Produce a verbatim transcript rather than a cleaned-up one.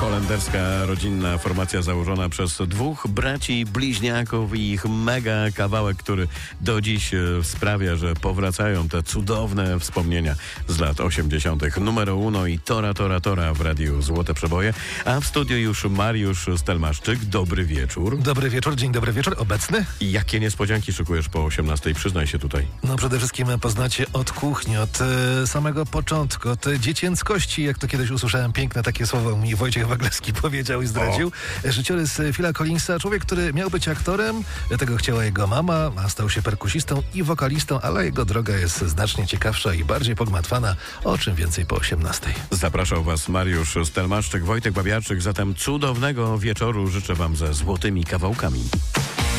holenderska rodzinna formacja założona przez dwóch braci bliźniaków i ich mega kawałek, który do dziś sprawia, że powracają te cudowne wspomnienia z lat osiemdziesiątych. Numero uno i Tora, Tora, Tora w radiu Złote Przeboje, a w studiu już Mariusz Stelmaszczyk. Dobry wieczór. Dobry wieczór, dzień dobry wieczór, obecny? I jakie niespodzianki szykujesz po osiemnastej? Przyznaj się tutaj. No przede wszystkim poznacie od kuchni, od e, samego początku, od dziecięckości, jak to kiedyś usłyszałem piękne takie słowo, mi Wojciech Waglewski powiedział i zdradził. O. Życiorys Phila Collinsa, człowiek, który miał być aktorem, tego chciała jego mama, a stał się perkusistą i wokalistą, ale jego droga jest znacznie ciekawsza i bardziej pogmatwana, o czym więcej po osiemnastej. Zapraszał was Mariusz Stelmaszczyk, Wojtek Babiarczyk, zatem cudownego wieczoru życzę wam ze złotymi kawałkami.